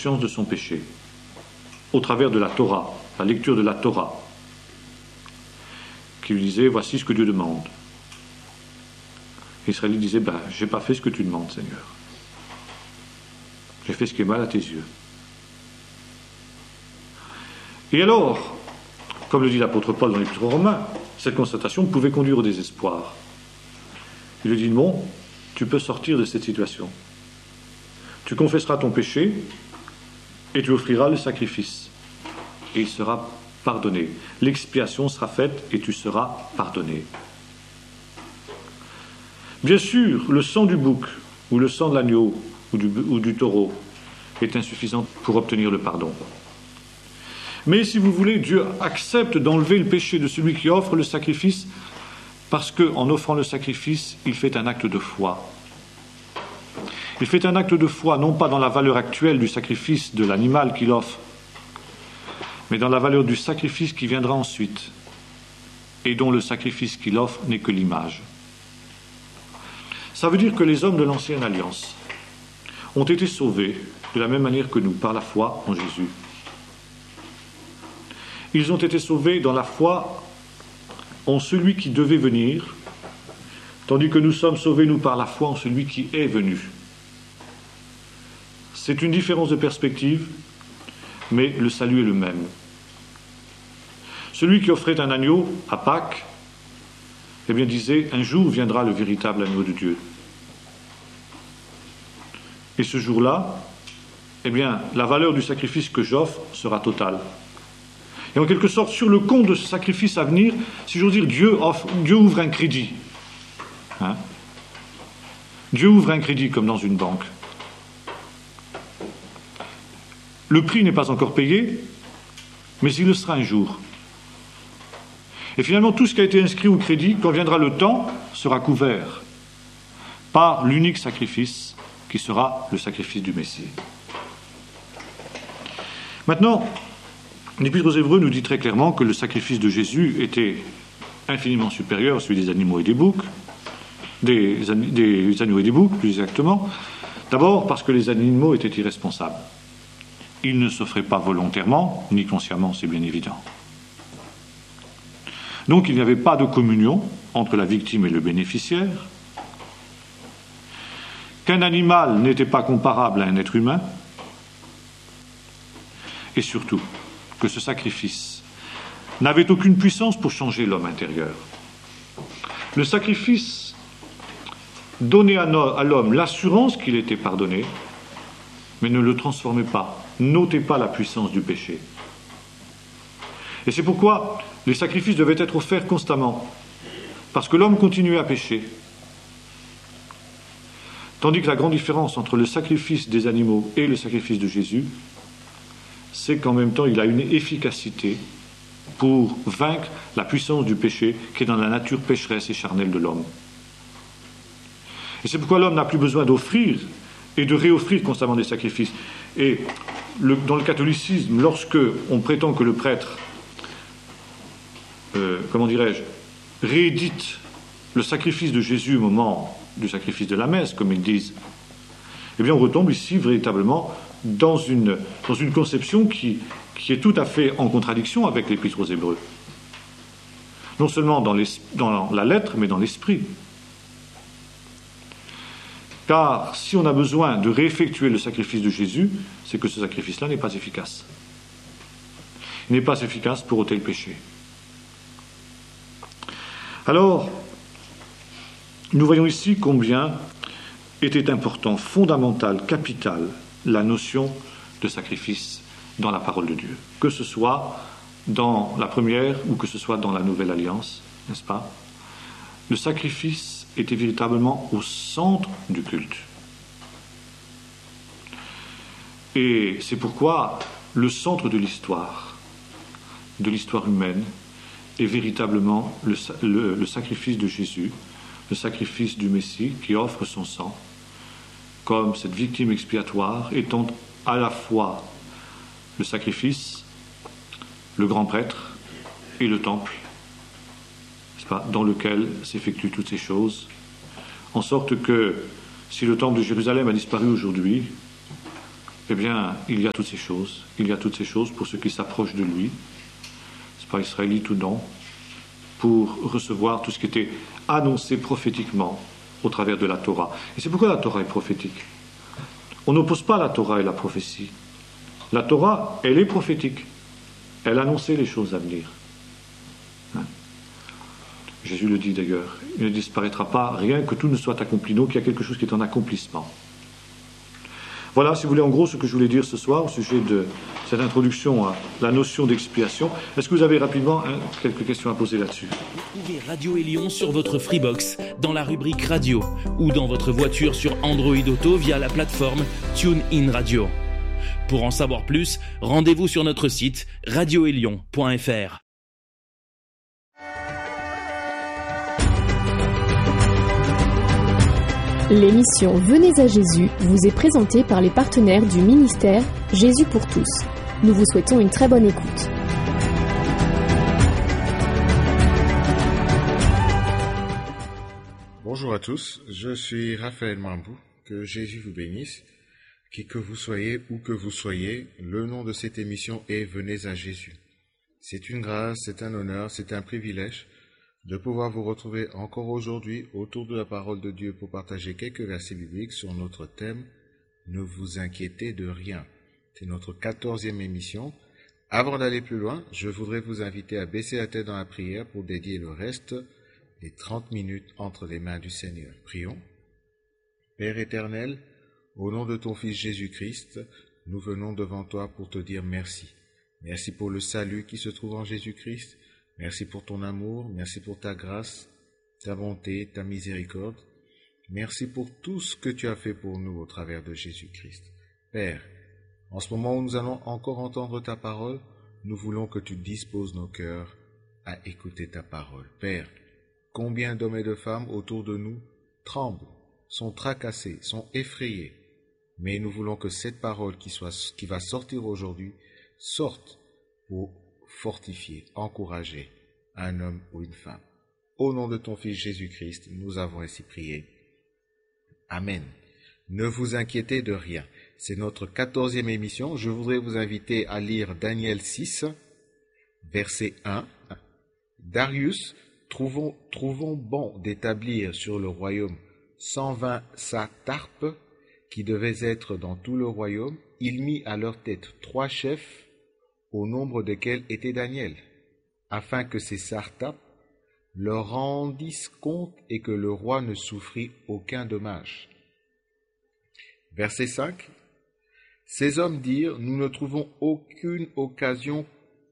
conscience de son péché, au travers de la Torah, la lecture de la Torah, qui lui disait, voici ce que Dieu demande. L'Israélite disait, j'ai pas fait ce que tu demandes, Seigneur. J'ai fait ce qui est mal à tes yeux. Et alors, comme le dit l'apôtre Paul dans l'Épître aux Romains, cette constatation pouvait conduire au désespoir. Il lui dit, bon, tu peux sortir de cette situation. Tu confesseras ton péché et tu offriras le sacrifice. Et il sera pardonné. L'expiation sera faite et tu seras pardonné. Bien sûr, le sang du bouc ou le sang de l'agneau ou du taureau est insuffisant pour obtenir le pardon. Mais si vous voulez, Dieu accepte d'enlever le péché de celui qui offre le sacrifice parce qu'en offrant le sacrifice, il fait un acte de foi. Il fait un acte de foi, non pas dans la valeur actuelle du sacrifice de l'animal qu'il offre, mais dans la valeur du sacrifice qui viendra ensuite, et dont le sacrifice qu'il offre n'est que l'image. Ça veut dire que les hommes de l'Ancienne Alliance ont été sauvés de la même manière que nous, par la foi en Jésus. Ils ont été sauvés dans la foi en celui qui devait venir, tandis que nous sommes sauvés, nous, par la foi en celui qui est venu. C'est une différence de perspective, mais le salut est le même. Celui qui offrait un agneau à Pâques, eh bien disait, un jour viendra le véritable agneau de Dieu. Et ce jour-là, eh bien, la valeur du sacrifice que j'offre sera totale. Et en quelque sorte, sur le compte de ce sacrifice à venir, si j'ose dire, Dieu ouvre un crédit. Dieu ouvre un crédit comme dans une banque. Le prix n'est pas encore payé, mais il le sera un jour. Et finalement, tout ce qui a été inscrit au crédit, quand viendra le temps, sera couvert par l'unique sacrifice qui sera le sacrifice du Messie. Maintenant, l'Épître aux Hébreux nous dit très clairement que le sacrifice de Jésus était infiniment supérieur à celui des animaux et des boucs, des agneaux et des boucs, plus exactement. D'abord parce que les animaux étaient irresponsables. Ils ne s'offraient pas volontairement, ni consciemment, c'est bien évident. Donc il n'y avait pas de communion entre la victime et le bénéficiaire, qu'un animal n'était pas comparable à un être humain, et surtout que ce sacrifice n'avait aucune puissance pour changer l'homme intérieur. Le sacrifice donnait à l'homme l'assurance qu'il était pardonné, mais ne le transformait pas, n'ôtait pas la puissance du péché. Et c'est pourquoi les sacrifices devaient être offerts constamment, parce que l'homme continuait à pécher. Tandis que la grande différence entre le sacrifice des animaux et le sacrifice de Jésus, c'est qu'en même temps, il a une efficacité pour vaincre la puissance du péché qui est dans la nature pécheresse et charnelle de l'homme. Et c'est pourquoi l'homme n'a plus besoin d'offrir et de réoffrir constamment des sacrifices. Et dans le catholicisme, lorsque on prétend que le prêtre, réédite le sacrifice de Jésus au moment du sacrifice de la messe, comme ils disent, eh bien on retombe ici véritablement dans une conception qui est tout à fait en contradiction avec l'Épître aux Hébreux. Non seulement dans la lettre, mais dans l'esprit. Car si on a besoin de réeffectuer le sacrifice de Jésus, c'est que ce sacrifice-là n'est pas efficace. Il n'est pas efficace pour ôter le péché. Alors, nous voyons ici combien était important, fondamental, capital, la notion de sacrifice dans la parole de Dieu. Que ce soit dans la première ou que ce soit dans la nouvelle alliance, n'est-ce pas? Le sacrifice était véritablement au centre du culte. Et c'est pourquoi le centre de l'histoire humaine, est véritablement le sacrifice de Jésus, le sacrifice du Messie qui offre son sang, comme cette victime expiatoire étant à la fois le sacrifice, le grand prêtre et le temple, n'est-ce pas, dans lequel s'effectuent toutes ces choses, en sorte que si le temple de Jérusalem a disparu aujourd'hui, eh bien, il y a toutes ces choses. Il y a toutes ces choses pour ceux qui s'approchent de lui, c'est pas israélite ou non, pour recevoir tout ce qui était annoncé prophétiquement au travers de la Torah. Et c'est pourquoi la Torah est prophétique. On n'oppose pas la Torah et la prophétie. La Torah, elle est prophétique. Elle annonçait les choses à venir. Jésus le dit d'ailleurs, il ne disparaîtra pas rien que tout ne soit accompli. Donc il y a quelque chose qui est en accomplissement. Voilà, si vous voulez, en gros, ce que je voulais dire ce soir au sujet de cette introduction à la notion d'expiation. Est-ce que vous avez rapidement quelques questions à poser là-dessus? Retrouvez Radio Élion sur votre Freebox, dans la rubrique Radio, ou dans votre voiture sur Android Auto via la plateforme TuneIn Radio. Pour en savoir plus, rendez-vous sur notre site radioélion.fr. L'émission Venez à Jésus vous est présentée par les partenaires du ministère Jésus pour tous. Nous vous souhaitons une très bonne écoute. Bonjour à tous, je suis Raphaël Mambou, que Jésus vous bénisse. Qui que vous soyez, où que vous soyez, le nom de cette émission est Venez à Jésus. C'est une grâce, c'est un honneur, c'est un privilège de pouvoir vous retrouver encore aujourd'hui autour de la parole de Dieu pour partager quelques versets bibliques sur notre thème « Ne vous inquiétez de rien ». C'est notre 14e émission. Avant d'aller plus loin, je voudrais vous inviter à baisser la tête dans la prière pour dédier le reste des 30 minutes entre les mains du Seigneur. Prions. Père éternel, au nom de ton Fils Jésus-Christ, nous venons devant toi pour te dire merci. Merci pour le salut qui se trouve en Jésus-Christ. Merci pour ton amour, merci pour ta grâce, ta bonté, ta miséricorde. Merci pour tout ce que tu as fait pour nous au travers de Jésus-Christ. Père, en ce moment où nous allons encore entendre ta parole, nous voulons que tu disposes nos cœurs à écouter ta parole. Père, combien d'hommes et de femmes autour de nous tremblent, sont tracassés, sont effrayés, mais nous voulons que cette parole qui va sortir aujourd'hui sorte pour fortifier, encourager un homme ou une femme. Au nom de ton Fils Jésus-Christ, nous avons ainsi prié. Amen. Ne vous inquiétez de rien. C'est notre 14e émission. Je voudrais vous inviter à lire Daniel 6, verset 1. Darius, trouvons bon d'établir sur le royaume 120 satrapes qui devaient être dans tout le royaume. Il mit à leur tête 3 chefs, au nombre desquels était Daniel, afin que ces satrapes leur rendissent compte et que le roi ne souffrit aucun dommage. Verset 5. Ces hommes dirent, nous ne trouvons aucune occasion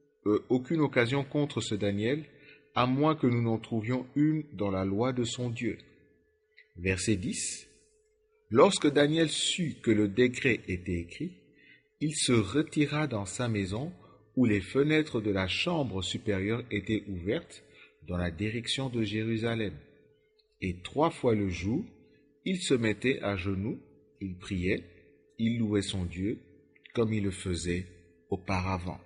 contre ce Daniel, à moins que nous n'en trouvions une dans la loi de son Dieu. Verset 10. Lorsque Daniel sut que le décret était écrit, il se retira dans sa maison, où les fenêtres de la chambre supérieure étaient ouvertes dans la direction de Jérusalem. Et 3 fois le jour, il se mettait à genoux, il priait, il louait son Dieu, comme il le faisait auparavant.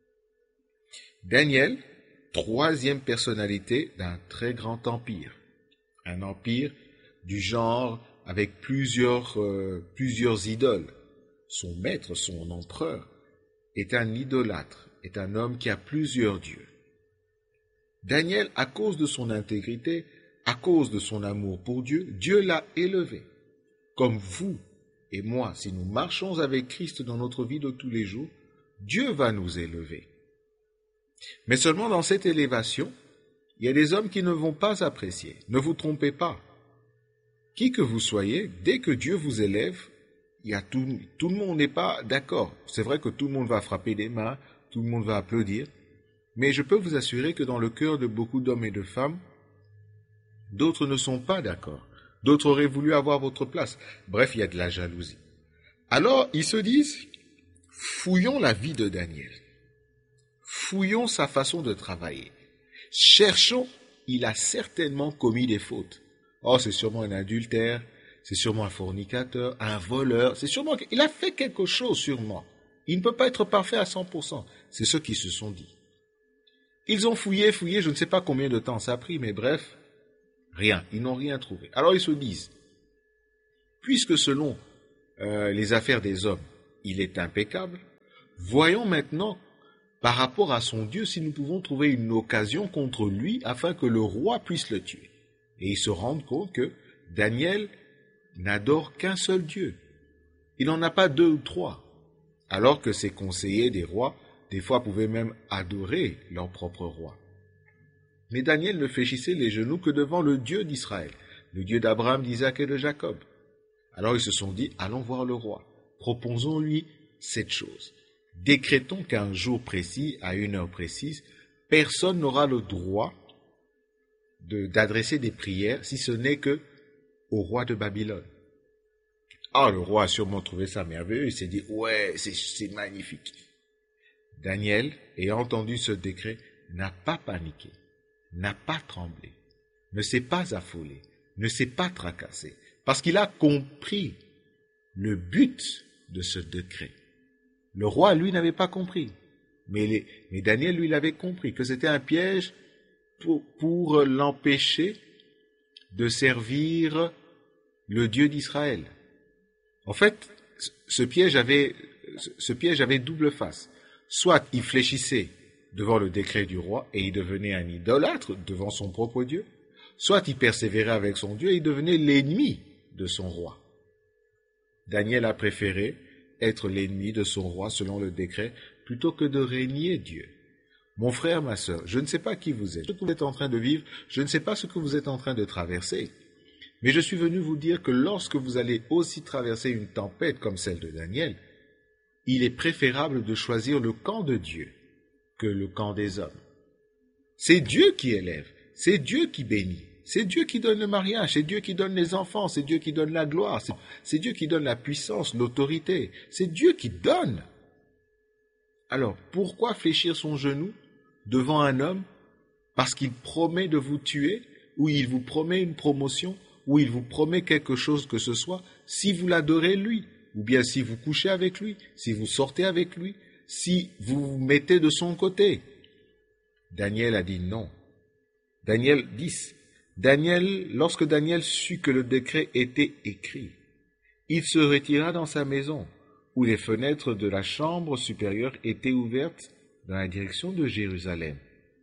Daniel, 3e personnalité d'un très grand empire. Un empire du genre avec plusieurs idoles. Son maître, son empereur, est un idolâtre, est un homme qui a plusieurs dieux. Daniel, à cause de son intégrité, à cause de son amour pour Dieu, Dieu l'a élevé. Comme vous et moi, si nous marchons avec Christ dans notre vie de tous les jours, Dieu va nous élever. Mais seulement dans cette élévation, il y a des hommes qui ne vont pas apprécier. Ne vous trompez pas. Qui que vous soyez, dès que Dieu vous élève, tout le monde n'est pas d'accord. C'est vrai que tout le monde va frapper des mains, tout le monde va applaudir, mais je peux vous assurer que dans le cœur de beaucoup d'hommes et de femmes, d'autres ne sont pas d'accord. D'autres auraient voulu avoir votre place. Bref, il y a de la jalousie. Alors, ils se disent, fouillons la vie de Daniel. Fouillons sa façon de travailler. Cherchons, il a certainement commis des fautes. Oh, c'est sûrement un adultère, c'est sûrement un fornicateur, un voleur, c'est sûrement qu'il a fait quelque chose sûrement. Il ne peut pas être parfait à 100%. C'est ce qu'ils se sont dit. Ils ont fouillé, je ne sais pas combien de temps ça a pris, mais bref, rien, ils n'ont rien trouvé. Alors ils se disent, puisque selon les affaires des hommes, il est impeccable. Voyons maintenant, par rapport à son Dieu, si nous pouvons trouver une occasion contre lui afin que le roi puisse le tuer. Et ils se rendent compte que Daniel n'adore qu'un seul Dieu. Il n'en a pas deux ou trois. Alors que ses conseillers des rois, des fois, pouvaient même adorer leur propre roi. Mais Daniel ne fléchissait les genoux que devant le Dieu d'Israël, le Dieu d'Abraham, d'Isaac et de Jacob. Alors ils se sont dit, allons voir le roi, proposons-lui cette chose. Décrétons qu'à un jour précis, à une heure précise, personne n'aura le droit d'adresser des prières, si ce n'est que au roi de Babylone. Ah, le roi a sûrement trouvé ça merveilleux, il s'est dit, ouais, c'est magnifique. Daniel, ayant entendu ce décret, n'a pas paniqué, n'a pas tremblé, ne s'est pas affolé, ne s'est pas tracassé, parce qu'il a compris le but de ce décret. Le roi, lui, n'avait pas compris, mais Daniel, lui, l'avait compris, que c'était un piège pour l'empêcher de servir le Dieu d'Israël. En fait, ce piège avait double face. Soit il fléchissait devant le décret du roi et il devenait un idolâtre devant son propre Dieu, soit il persévérait avec son Dieu et il devenait l'ennemi de son roi. Daniel a préféré être l'ennemi de son roi selon le décret plutôt que de régner Dieu. Mon frère, ma sœur, je ne sais pas qui vous êtes, ce que vous êtes en train de vivre, je ne sais pas ce que vous êtes en train de traverser, mais je suis venu vous dire que lorsque vous allez aussi traverser une tempête comme celle de Daniel, il est préférable de choisir le camp de Dieu que le camp des hommes. C'est Dieu qui élève, c'est Dieu qui bénit, c'est Dieu qui donne le mariage, c'est Dieu qui donne les enfants, c'est Dieu qui donne la gloire, c'est Dieu qui donne la puissance, l'autorité, c'est Dieu qui donne. Alors, pourquoi fléchir son genou devant un homme parce qu'il promet de vous tuer, ou il vous promet une promotion, ou il vous promet quelque chose que ce soit, si vous l'adorez lui, ou bien si vous couchez avec lui, si vous sortez avec lui, si vous vous mettez de son côté. Daniel a dit non. Daniel 10. Lorsque Daniel sut que le décret était écrit, il se retira dans sa maison, où les fenêtres de la chambre supérieure étaient ouvertes dans la direction de Jérusalem.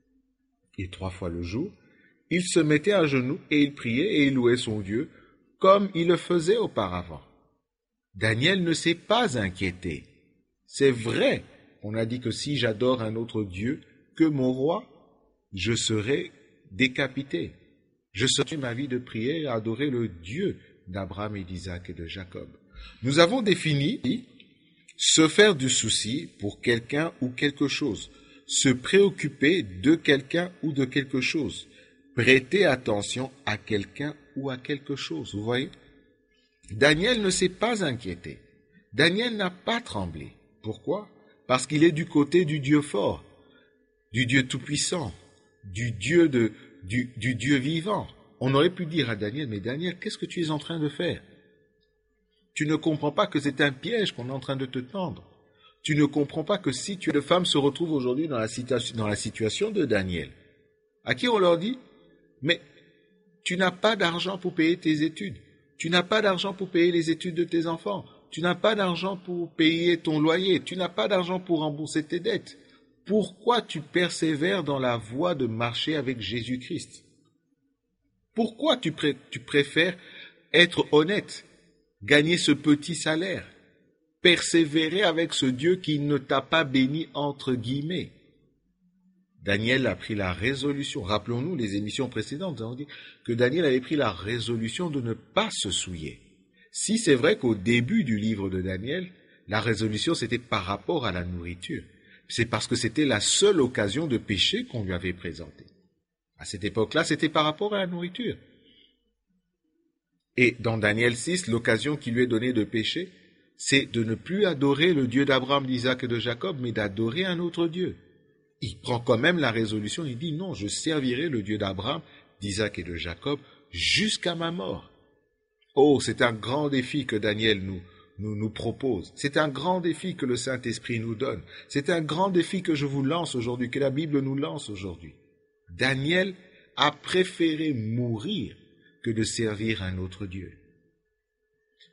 Et 3 fois le jour, il se mettait à genoux et il priait et il louait son Dieu, comme il le faisait auparavant. Daniel ne s'est pas inquiété. C'est vrai, on a dit que si j'adore un autre Dieu que mon roi, je serai décapité. Je serai ma vie de prière et adorer le Dieu d'Abraham et d'Isaac et de Jacob. Nous avons défini se faire du souci pour quelqu'un ou quelque chose, se préoccuper de quelqu'un ou de quelque chose, prêter attention à quelqu'un ou à quelque chose. Vous voyez? Daniel ne s'est pas inquiété. Daniel n'a pas tremblé. Pourquoi? Parce qu'il est du côté du Dieu fort, du Dieu tout-puissant, du Dieu vivant. On aurait pu dire à Daniel, mais Daniel, qu'est-ce que tu es en train de faire? Tu ne comprends pas que c'est un piège qu'on est en train de te tendre. Tu ne comprends pas que si tu es de femme se retrouve aujourd'hui dans la situation de Daniel, à qui on leur dit, mais tu n'as pas d'argent pour payer tes études. Tu n'as pas d'argent pour payer les études de tes enfants. Tu n'as pas d'argent pour payer ton loyer. Tu n'as pas d'argent pour rembourser tes dettes. Pourquoi tu persévères dans la voie de marcher avec Jésus-Christ? Pourquoi tu préfères être honnête, gagner ce petit salaire, persévérer avec ce Dieu qui ne t'a pas béni entre guillemets? Daniel a pris la résolution, rappelons-nous les émissions précédentes, on dit que Daniel avait pris la résolution de ne pas se souiller. Si c'est vrai qu'au début du livre de Daniel, la résolution c'était par rapport à la nourriture, c'est parce que c'était la seule occasion de péché qu'on lui avait présentée. À cette époque-là, c'était par rapport à la nourriture. Et dans Daniel 6, l'occasion qui lui est donnée de pécher, c'est de ne plus adorer le Dieu d'Abraham, d'Isaac et de Jacob, mais d'adorer un autre Dieu. Il prend quand même la résolution, il dit non, je servirai le Dieu d'Abraham, d'Isaac et de Jacob jusqu'à ma mort. Oh, c'est un grand défi que Daniel nous propose. C'est un grand défi que le Saint-Esprit nous donne. C'est un grand défi que je vous lance aujourd'hui, que la Bible nous lance aujourd'hui. Daniel a préféré mourir que de servir un autre Dieu.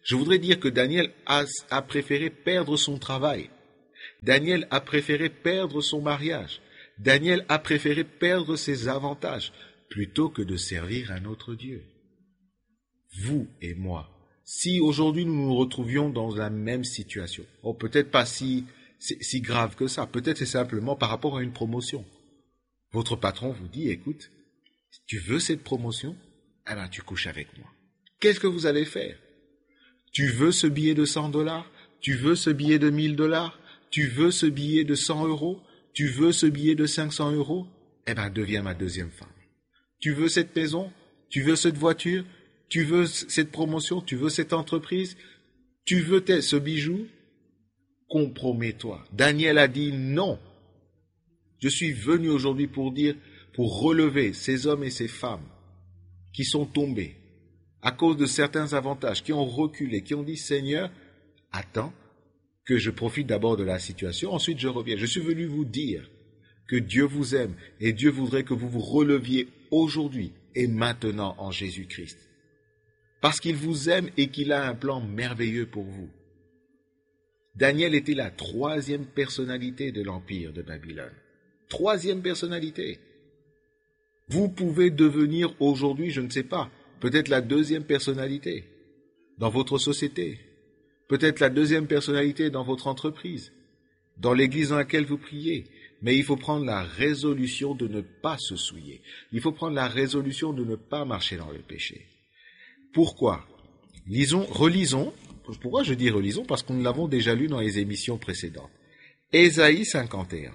Je voudrais dire que Daniel a préféré perdre son travail. Daniel a préféré perdre son mariage. Daniel a préféré perdre ses avantages plutôt que de servir un autre Dieu. Vous et moi, si aujourd'hui nous nous retrouvions dans la même situation, peut-être pas si grave que ça, peut-être c'est simplement par rapport à une promotion. Votre patron vous dit, écoute, tu veux cette promotion? Eh bien, tu couches avec moi. Qu'est-ce que vous allez faire? Tu veux ce billet de $100? Tu veux ce billet de $1000? Tu veux ce billet de 100 €? Tu veux ce billet de 500 €? Eh bien, deviens ma deuxième femme. Tu veux cette maison? Tu veux cette voiture? Tu veux cette promotion? Tu veux cette entreprise? Tu veux ce bijou? Compromets-toi. Daniel a dit non. Je suis venu aujourd'hui pour relever ces hommes et ces femmes qui sont tombés à cause de certains avantages, qui ont reculé, qui ont dit, Seigneur, attends que je profite d'abord de la situation, ensuite je reviens. Je suis venu vous dire que Dieu vous aime et Dieu voudrait que vous vous releviez aujourd'hui et maintenant en Jésus-Christ. Parce qu'il vous aime et qu'il a un plan merveilleux pour vous. Daniel était la 3e personnalité de l'Empire de Babylone. 3e personnalité. Vous pouvez devenir aujourd'hui, je ne sais pas, peut-être la 2e personnalité dans votre société, peut-être la 2e personnalité dans votre entreprise, dans l'église dans laquelle vous priez. Mais il faut prendre la résolution de ne pas se souiller. Il faut prendre la résolution de ne pas marcher dans le péché. Pourquoi? Relisons. Pourquoi je dis relisons? Parce que nous l'avons déjà lu dans les émissions précédentes. Ésaïe 51.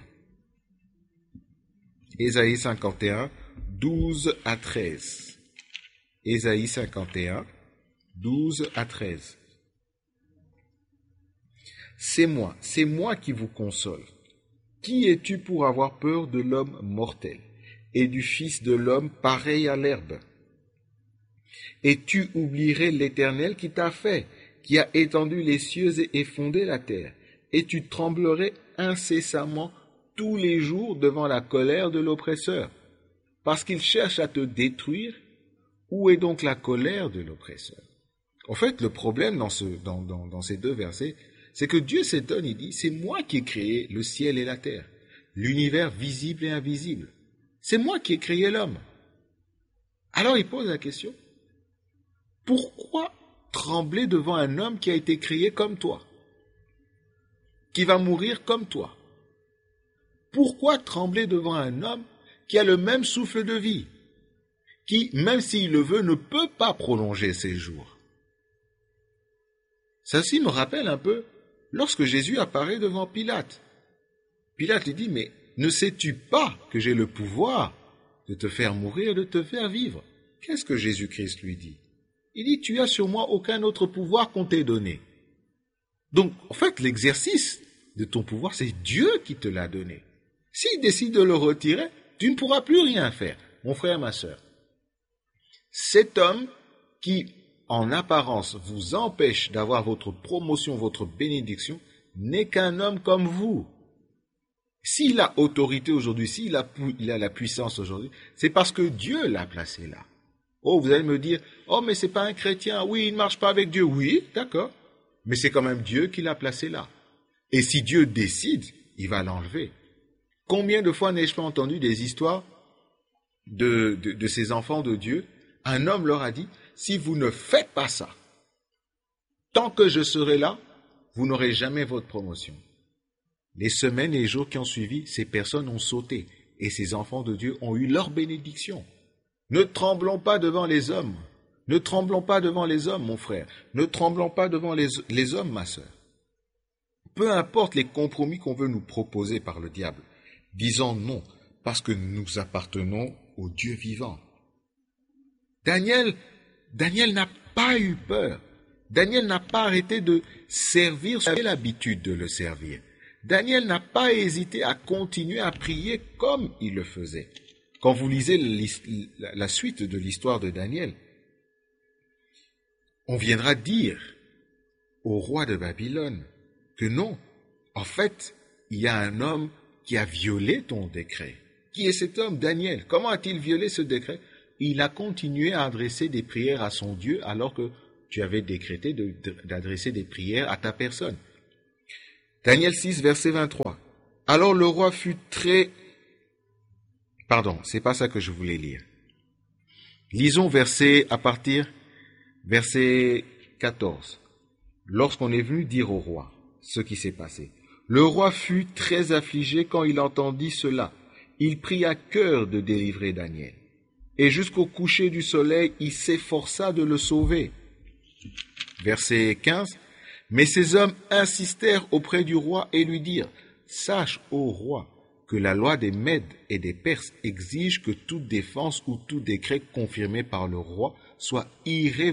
Ésaïe 51, 12 à 13. Ésaïe 51, 12 à 13. C'est moi qui vous console. Qui es-tu pour avoir peur de l'homme mortel et du Fils de l'homme pareil à l'herbe? Et tu oublierais l'Éternel qui t'a fait, qui a étendu les cieux et fondé la terre, et tu tremblerais incessamment tous les jours devant la colère de l'oppresseur, parce qu'il cherche à te détruire. Où est donc la colère de l'oppresseur? En fait, le problème dans ces deux versets, c'est que Dieu s'étonne, il dit, c'est moi qui ai créé le ciel et la terre, l'univers visible et invisible. C'est moi qui ai créé l'homme. Alors il pose la question, pourquoi trembler devant un homme qui a été créé comme toi, qui va mourir comme toi? Pourquoi trembler devant un homme qui a le même souffle de vie, qui, même s'il le veut, ne peut pas prolonger ses jours? Ça aussi me rappelle un peu lorsque Jésus apparaît devant Pilate. Pilate lui dit, mais ne sais-tu pas que j'ai le pouvoir de te faire mourir et de te faire vivre? Qu'est-ce que Jésus-Christ lui dit? Il dit, tu as sur moi aucun autre pouvoir qu'on t'ait donné. Donc, en fait, l'exercice de ton pouvoir, c'est Dieu qui te l'a donné. S'il décide de le retirer, tu ne pourras plus rien faire, mon frère, ma sœur. Cet homme qui, en apparence, vous empêche d'avoir votre promotion, votre bénédiction, n'est qu'un homme comme vous. S'il a autorité aujourd'hui, s'il a la puissance aujourd'hui, c'est parce que Dieu l'a placé là. Oh, vous allez me dire, oh, mais c'est pas un chrétien, oui, il ne marche pas avec Dieu. Oui, d'accord, mais c'est quand même Dieu qui l'a placé là. Et si Dieu décide, il va l'enlever. Combien de fois n'ai-je pas entendu des histoires de ces enfants de Dieu? Un homme leur a dit, si vous ne faites pas ça, tant que je serai là, vous n'aurez jamais votre promotion. Les semaines et les jours qui ont suivi, ces personnes ont sauté et ces enfants de Dieu ont eu leur bénédiction. Ne tremblons pas devant les hommes. Ne tremblons pas devant les hommes, mon frère. Ne tremblons pas devant les hommes, ma sœur. Peu importe les compromis qu'on veut nous proposer par le diable, disons non, parce que nous appartenons au Dieu vivant. Daniel n'a pas eu peur. Daniel n'a pas arrêté de servir, il avait l'habitude de le servir. Daniel n'a pas hésité à continuer à prier comme il le faisait. Quand vous lisez la suite de l'histoire de Daniel, on viendra dire au roi de Babylone que non, en fait, il y a un homme qui a violé ton décret. Qui est cet homme, Daniel? Comment a-t-il violé ce décret? Il a continué à adresser des prières à son Dieu alors que tu avais décrété d'adresser des prières à ta personne. Daniel 6, verset 23. Alors le roi fut très... Pardon, c'est pas ça que je voulais lire. Lisons verset 14. Lorsqu'on est venu dire au roi ce qui s'est passé. Le roi fut très affligé quand il entendit cela. Il prit à cœur de délivrer Daniel. Et jusqu'au coucher du soleil, il s'efforça de le sauver. Verset 15. Mais ces hommes insistèrent auprès du roi et lui dirent, « Sache, ô roi, que la loi des Mèdes et des Perses exige que toute défense ou tout décret confirmé par le roi soit irrévocable. »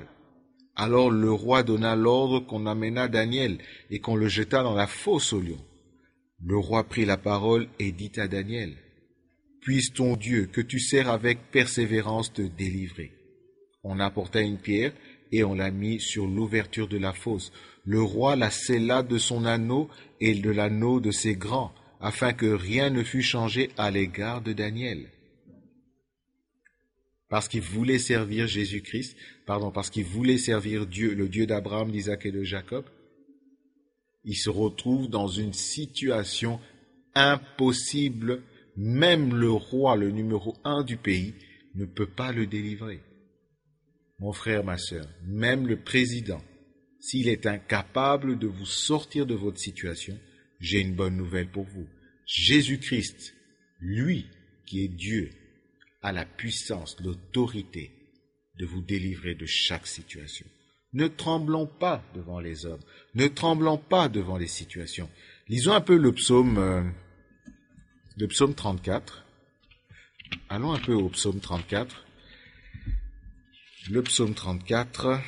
Alors le roi donna l'ordre qu'on amena Daniel et qu'on le jeta dans la fosse aux lions. Le roi prit la parole et dit à Daniel, « Puisse ton Dieu, que tu sers avec persévérance, te délivrer. » On apporta une pierre et on la mit sur l'ouverture de la fosse. Le roi la scella de son anneau et de l'anneau de ses grands, afin que rien ne fût changé à l'égard de Daniel. Parce qu'il voulait servir parce qu'il voulait servir Dieu, le Dieu d'Abraham, d'Isaac et de Jacob, il se retrouve dans une situation impossible. Même le roi, le numéro 1 du pays, ne peut pas le délivrer. Mon frère, ma sœur, même le président, s'il est incapable de vous sortir de votre situation, j'ai une bonne nouvelle pour vous. Jésus-Christ, lui qui est Dieu, a la puissance, l'autorité de vous délivrer de chaque situation. Ne tremblons pas devant les hommes, ne tremblons pas devant les situations. Lisons un peu le psaume 34. Allons un peu au psaume 34. Le psaume 34,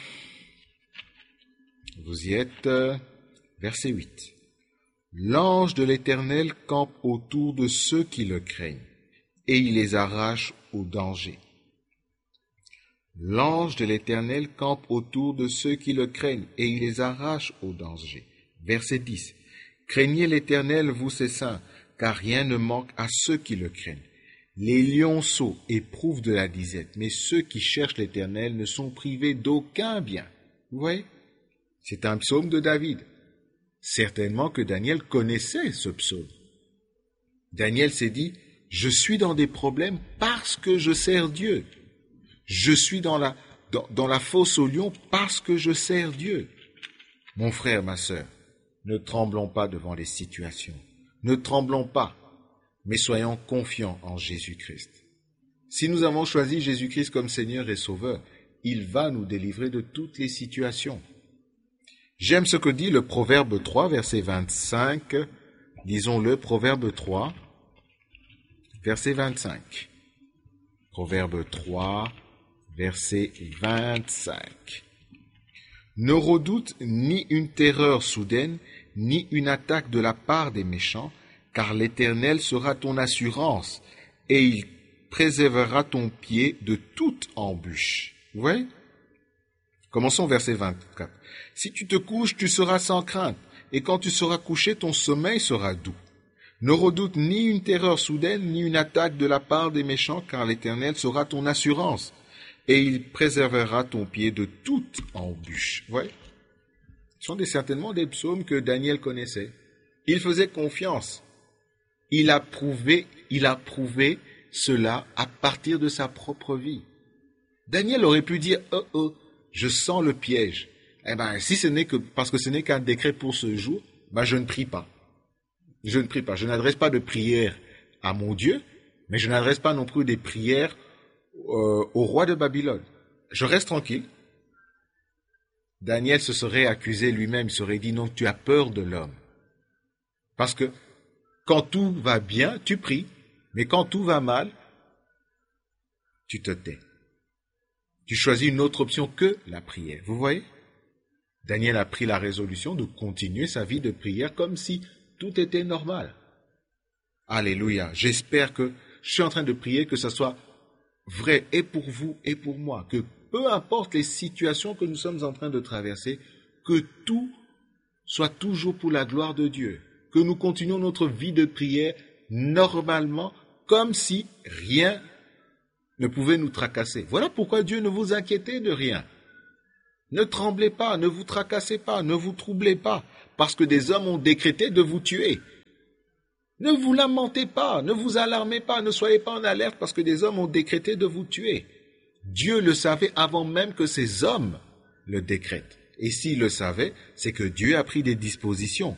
vous y êtes, verset 8. L'ange de l'Éternel campe autour de ceux qui le craignent, et il les arrache au danger. L'ange de l'Éternel campe autour de ceux qui le craignent, et il les arrache au danger. Verset 10. Craignez l'Éternel, vous ses saints, car rien ne manque à ceux qui le craignent. Les lionceaux éprouvent de la disette, mais ceux qui cherchent l'Éternel ne sont privés d'aucun bien. Vous voyez? C'est un psaume de David. Certainement que Daniel connaissait ce psaume. Daniel s'est dit, je suis dans des problèmes parce que je sers Dieu. Je suis dans la fosse aux lions parce que je sers Dieu. Mon frère, ma sœur, ne tremblons pas devant les situations. Ne tremblons pas, mais soyons confiants en Jésus-Christ. Si nous avons choisi Jésus-Christ comme Seigneur et Sauveur, il va nous délivrer de toutes les situations. J'aime ce que dit le Proverbe 3, verset 25. Lisons-le, Proverbe 3, verset 25. Proverbe 3, verset 25. Ne redoute ni une terreur soudaine, ni une attaque de la part des méchants, car l'Éternel sera ton assurance, et il préservera ton pied de toute embûche. Vous voyez? Commençons verset 24. Si tu te couches, tu seras sans crainte, et quand tu seras couché, ton sommeil sera doux. Ne redoute ni une terreur soudaine, ni une attaque de la part des méchants, car l'Éternel sera ton assurance, et il préservera ton pied de toute embûche. Vous voyez? Ce sont certainement des psaumes que Daniel connaissait. Il faisait confiance. Il a prouvé cela à partir de sa propre vie. Daniel aurait pu dire, je sens le piège. Eh bien, si ce n'est que, parce que ce n'est qu'un décret pour ce jour, je ne prie pas. Je ne prie pas. Je n'adresse pas de prière à mon Dieu, mais je n'adresse pas non plus des prières au roi de Babylone. Je reste tranquille. Daniel se serait accusé lui-même, il serait dit, non, tu as peur de l'homme. Parce que quand tout va bien, tu pries, mais quand tout va mal, tu te tais. Tu choisis une autre option que la prière. Vous voyez? Daniel a pris la résolution de continuer sa vie de prière comme si tout était normal. Alléluia. J'espère que je suis en train de prier que ce soit vrai et pour vous et pour moi, que peu importe les situations que nous sommes en train de traverser, que tout soit toujours pour la gloire de Dieu, que nous continuions notre vie de prière normalement, comme si rien ne pouvait nous tracasser. Voilà pourquoi Dieu ne vous inquiétez de rien. Ne tremblez pas, ne vous tracassez pas, ne vous troublez pas, parce que des hommes ont décrété de vous tuer. Ne vous lamentez pas, ne vous alarmez pas, ne soyez pas en alerte parce que des hommes ont décrété de vous tuer. Dieu le savait avant même que ces hommes le décrètent. Et s'il le savait, c'est que Dieu a pris des dispositions.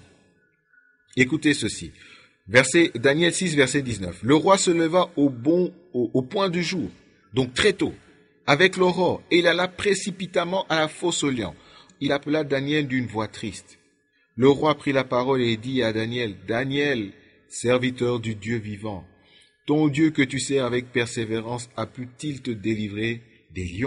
Écoutez ceci. Daniel 6, verset 19. Le roi se leva au point du jour, donc très tôt, avec l'aurore, et il alla précipitamment à la fosse aux lions. Il appela Daniel d'une voix triste. Le roi prit la parole et dit à Daniel, « Daniel, serviteur du Dieu vivant, ton Dieu que tu sers avec persévérance a pu-t-il te délivrer des lions ?»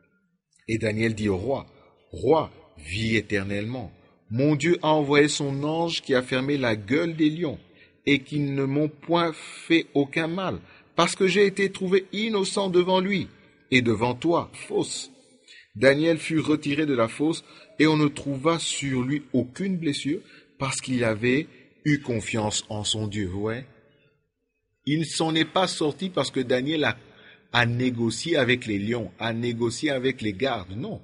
Et Daniel dit au roi, « Roi, vis éternellement. Mon Dieu a envoyé son ange qui a fermé la gueule des lions et qui ne m'ont point fait aucun mal, parce que j'ai été trouvé innocent devant lui et devant toi, fosse. » Daniel fut retiré de la fosse et on ne trouva sur lui aucune blessure parce qu'il avait eu confiance en son Dieu. Ouais. Il ne s'en est pas sorti parce que Daniel a négocié avec les lions, a négocié avec les gardes. Non.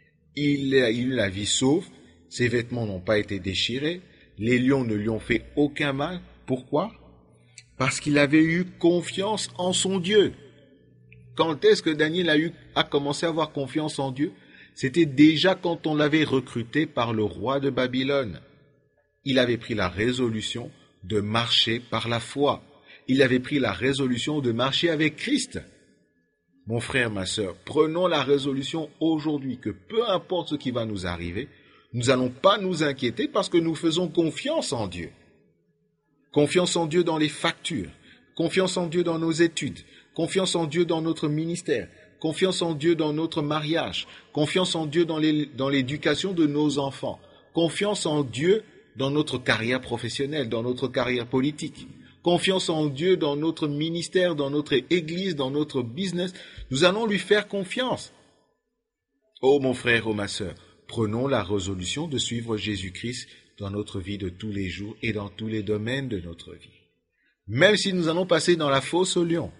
Il a eu la vie sauve, ses vêtements n'ont pas été déchirés, les lions ne lui ont fait aucun mal. Pourquoi? Parce qu'il avait eu confiance en son Dieu. Quand est-ce que Daniel a commencé à avoir confiance en Dieu? C'était déjà quand on l'avait recruté par le roi de Babylone. Il avait pris la résolution de marcher par la foi. Il avait pris la résolution de marcher avec Christ. Mon frère, ma sœur, prenons la résolution aujourd'hui que peu importe ce qui va nous arriver, nous n'allons pas nous inquiéter parce que nous faisons confiance en Dieu. Confiance en Dieu dans les factures, confiance en Dieu dans nos études, confiance en Dieu dans notre ministère, confiance en Dieu dans notre mariage, confiance en Dieu dans l'éducation de nos enfants, confiance en Dieu dans notre carrière professionnelle, dans notre carrière politique, confiance en Dieu dans notre ministère, dans notre église, dans notre business. Nous allons lui faire confiance. Oh mon frère, oh ma sœur, prenons la résolution de suivre Jésus-Christ dans notre vie de tous les jours et dans tous les domaines de notre vie. Même si nous allons passer dans la fosse aux lions,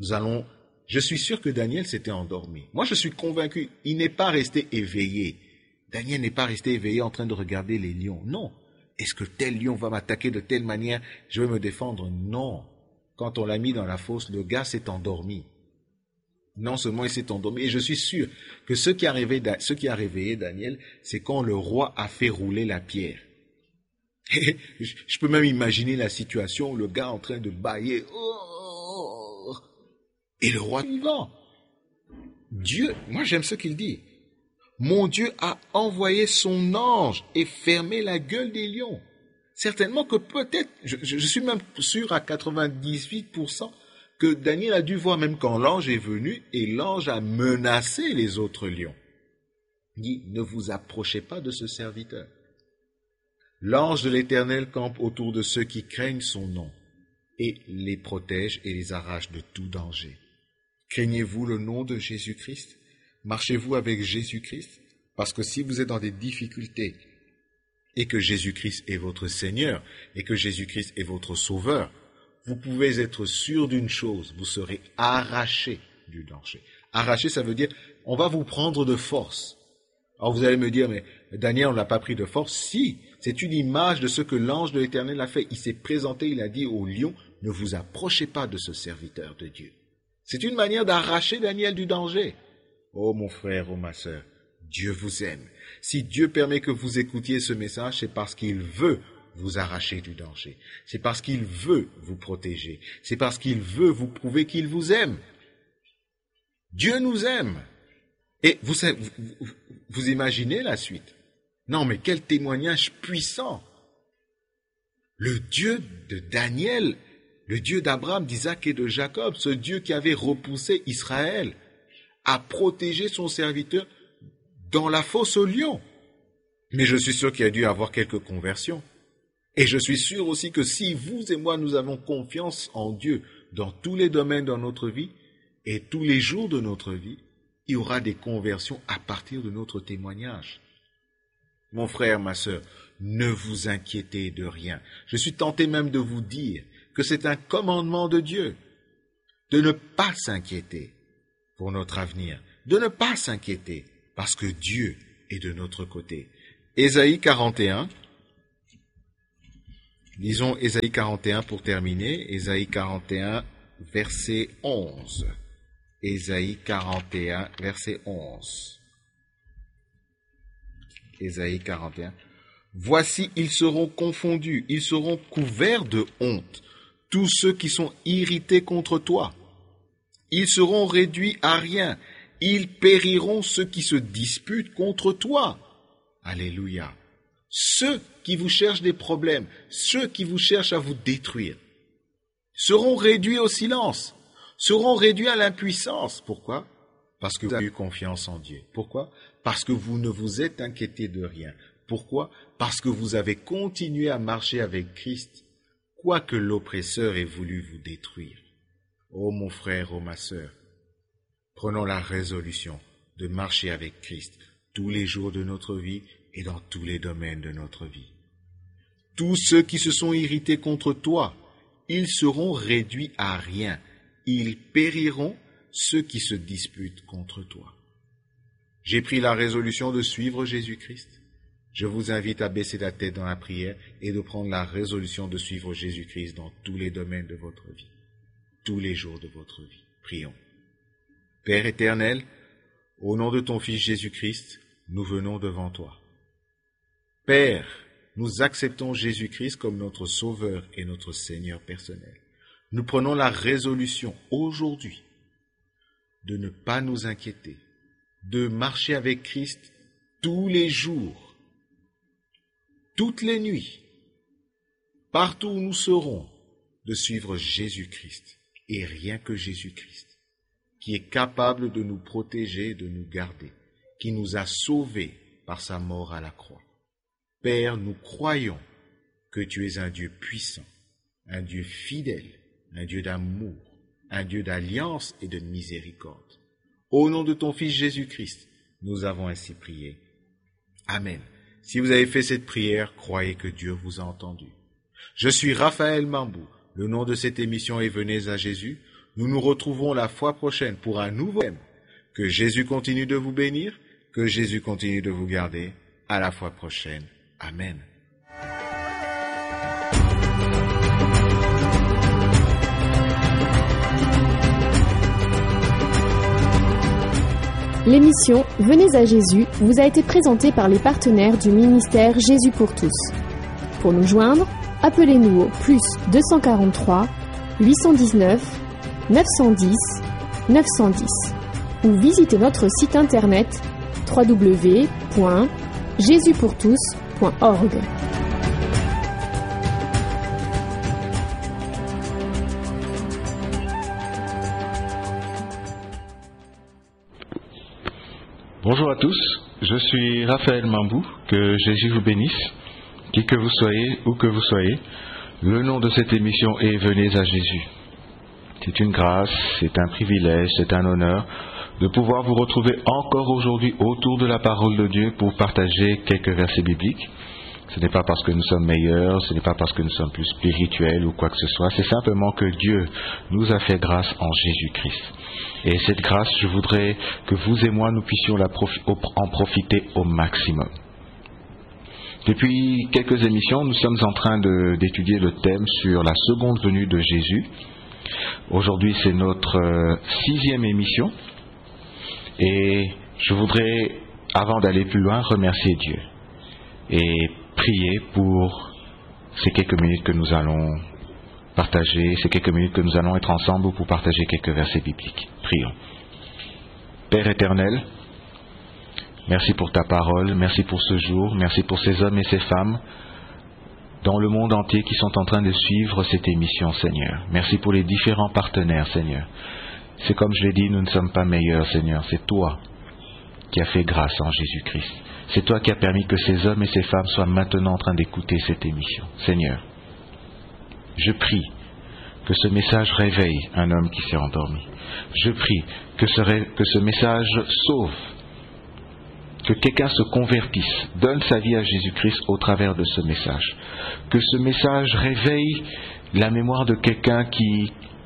je suis sûr que Daniel s'était endormi. Moi, je suis convaincu, il n'est pas resté éveillé. Daniel n'est pas resté éveillé en train de regarder les lions. Non. Est-ce que tel lion va m'attaquer de telle manière, je vais me défendre? Non. Quand on l'a mis dans la fosse, le gars s'est endormi. Non seulement il s'est endormi, et je suis sûr que ce qui a réveillé Daniel, c'est quand le roi a fait rouler la pierre. Et je peux même imaginer la situation, le gars en train de bâiller. Oh, et le roi vivant. Dieu, moi j'aime ce qu'il dit. Mon Dieu a envoyé son ange et fermé la gueule des lions. Certainement que peut-être, je suis même sûr à 98% que Daniel a dû voir même quand l'ange est venu et l'ange a menacé les autres lions. Il dit, ne vous approchez pas de ce serviteur. L'ange de l'Éternel campe autour de ceux qui craignent son nom et les protège et les arrache de tout danger. Craignez-vous le nom de Jésus-Christ? Marchez-vous avec Jésus-Christ? Parce que si vous êtes dans des difficultés et que Jésus-Christ est votre Seigneur et que Jésus-Christ est votre Sauveur, vous pouvez être sûr d'une chose, vous serez arraché du danger. Arraché, ça veut dire, on va vous prendre de force. Alors vous allez me dire, mais Daniel, on ne l'a pas pris de force. Si, c'est une image de ce que l'ange de l'Éternel a fait. Il s'est présenté, il a dit au lion, ne vous approchez pas de ce serviteur de Dieu. C'est une manière d'arracher Daniel du danger. Oh mon frère, oh ma sœur, Dieu vous aime. Si Dieu permet que vous écoutiez ce message, c'est parce qu'il veut vous arracher du danger. C'est parce qu'il veut vous protéger. C'est parce qu'il veut vous prouver qu'il vous aime. Dieu nous aime. Et vous imaginez la suite. Non, mais quel témoignage puissant. Le Dieu de Daniel, le Dieu d'Abraham, d'Isaac et de Jacob, ce Dieu qui avait repoussé Israël, a protégé son serviteur dans la fosse aux lions. Mais je suis sûr qu'il y a dû avoir quelques conversions. Et je suis sûr aussi que si vous et moi, nous avons confiance en Dieu dans tous les domaines de notre vie et tous les jours de notre vie, il y aura des conversions à partir de notre témoignage. Mon frère, ma sœur, ne vous inquiétez de rien. Je suis tenté même de vous dire que c'est un commandement de Dieu de ne pas s'inquiéter pour notre avenir, de ne pas s'inquiéter parce que Dieu est de notre côté. Ésaïe 41. Lisons Ésaïe 41 pour terminer. Ésaïe 41, verset 11. Ésaïe 41, verset 11. Ésaïe 41. Voici, ils seront confondus, ils seront couverts de honte, tous ceux qui sont irrités contre toi. Ils seront réduits à rien, ils périront ceux qui se disputent contre toi. Alléluia. Ceux qui vous cherchent des problèmes, ceux qui vous cherchent à vous détruire, seront réduits au silence, seront réduits à l'impuissance. Pourquoi? Parce que vous avez eu confiance en Dieu. Pourquoi? Parce que vous ne vous êtes inquiété de rien. Pourquoi? Parce que vous avez continué à marcher avec Christ, quoique l'oppresseur ait voulu vous détruire. Ô mon frère, ô ma sœur, prenons la résolution de marcher avec Christ tous les jours de notre vie et dans tous les domaines de notre vie. Tous ceux qui se sont irrités contre toi, ils seront réduits à rien. Ils périront, ceux qui se disputent contre toi. J'ai pris la résolution de suivre Jésus-Christ. Je vous invite à baisser la tête dans la prière et de prendre la résolution de suivre Jésus-Christ dans tous les domaines de votre vie, tous les jours de votre vie. Prions. Père éternel, au nom de ton Fils Jésus-Christ, nous venons devant toi. Père, nous acceptons Jésus-Christ comme notre Sauveur et notre Seigneur personnel. Nous prenons la résolution aujourd'hui de ne pas nous inquiéter, de marcher avec Christ tous les jours, toutes les nuits, partout où nous serons, de suivre Jésus-Christ et rien que Jésus-Christ, qui est capable de nous protéger, de nous garder, qui nous a sauvés par sa mort à la croix. Père, nous croyons que tu es un Dieu puissant, un Dieu fidèle, un Dieu d'amour, un Dieu d'alliance et de miséricorde. Au nom de ton Fils Jésus-Christ, nous avons ainsi prié. Amen. Si vous avez fait cette prière, croyez que Dieu vous a entendu. Je suis Raphaël Mambou. Le nom de cette émission est Venez à Jésus. Nous nous retrouvons la fois prochaine pour un nouveau thème. Que Jésus continue de vous bénir, que Jésus continue de vous garder. À la fois prochaine. Amen. L'émission Venez à Jésus vous a été présentée par les partenaires du ministère Jésus pour tous. Pour nous joindre, appelez-nous au plus 243 819 910 910 ou visitez notre site internet www.jesuspourtous.org. Bonjour à tous, je suis Raphaël Mambou, que Jésus vous bénisse, qui que vous soyez, où que vous soyez. Le nom de cette émission est Venez à Jésus. C'est une grâce, c'est un privilège, c'est un honneur de pouvoir vous retrouver encore aujourd'hui autour de la parole de Dieu pour partager quelques versets bibliques. Ce n'est pas parce que nous sommes meilleurs, ce n'est pas parce que nous sommes plus spirituels ou quoi que ce soit, c'est simplement que Dieu nous a fait grâce en Jésus-Christ. Et cette grâce, je voudrais que vous et moi, nous puissions en profiter au maximum. Depuis quelques émissions, nous sommes en train d'étudier le thème sur la seconde venue de Jésus. Aujourd'hui, c'est notre 6e émission. Et je voudrais, avant d'aller plus loin, remercier Dieu et prier pour ces quelques minutes que nous allons partager, ces quelques minutes que nous allons être ensemble pour partager quelques versets bibliques. Prions. Père éternel, merci pour ta parole, merci pour ce jour, merci pour ces hommes et ces femmes dans le monde entier qui sont en train de suivre cette émission, Seigneur. Merci pour les différents partenaires, Seigneur. C'est comme je l'ai dit, nous ne sommes pas meilleurs, Seigneur. C'est toi qui as fait grâce en Jésus-Christ. C'est toi qui as permis que ces hommes et ces femmes soient maintenant en train d'écouter cette émission. Seigneur, je prie que ce message réveille un homme qui s'est endormi. Je prie que ce message sauve, que quelqu'un se convertisse, donne sa vie à Jésus-Christ au travers de ce message. Que ce message réveille la mémoire de quelqu'un qui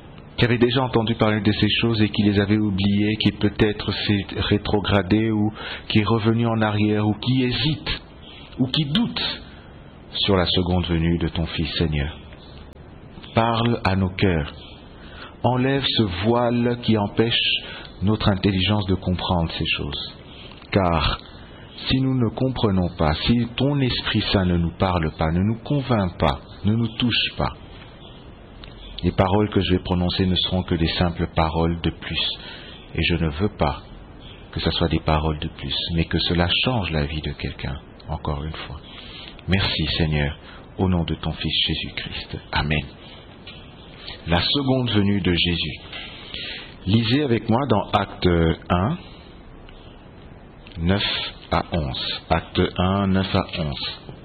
qui avait déjà entendu parler de ces choses et qui les avait oubliées, qui peut-être s'est rétrogradé ou qui est revenu en arrière ou qui hésite ou qui doute sur la seconde venue de ton Fils, Seigneur. Parle à nos cœurs. Enlève ce voile qui empêche notre intelligence de comprendre ces choses. Car si nous ne comprenons pas, si ton Esprit Saint ne nous parle pas, ne nous convainc pas, ne nous touche pas, les paroles que je vais prononcer ne seront que des simples paroles de plus. Et je ne veux pas que ce soit des paroles de plus, mais que cela change la vie de quelqu'un, encore une fois. Merci Seigneur, au nom de ton Fils Jésus-Christ. Amen. La seconde venue de Jésus. Lisez avec moi dans Acte 1, 9 à 11. Acte 1, 9 à 11.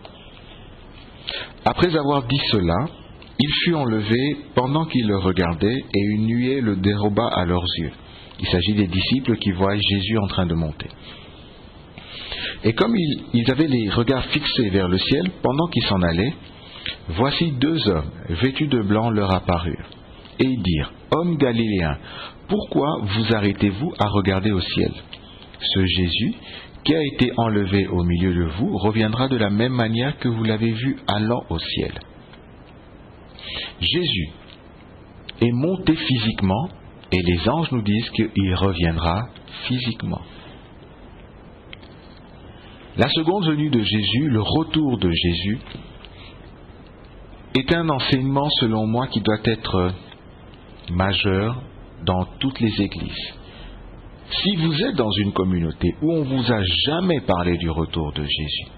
Après avoir dit cela, il fut enlevé pendant qu'ils le regardaient et une nuée le déroba à leurs yeux. Il s'agit des disciples qui voient Jésus en train de monter. Et comme ils avaient les regards fixés vers le ciel, pendant qu'ils s'en allaient, voici deux hommes vêtus de blanc leur apparurent. Et ils dirent, « Hommes galiléens, pourquoi vous arrêtez-vous à regarder au ciel ? Ce Jésus qui a été enlevé au milieu de vous reviendra de la même manière que vous l'avez vu allant au ciel. » Jésus est monté physiquement et les anges nous disent qu'il reviendra physiquement. La seconde venue de Jésus, le retour de Jésus, est un enseignement selon moi qui doit être majeur dans toutes les églises. Si vous êtes dans une communauté où on ne vous a jamais parlé du retour de Jésus,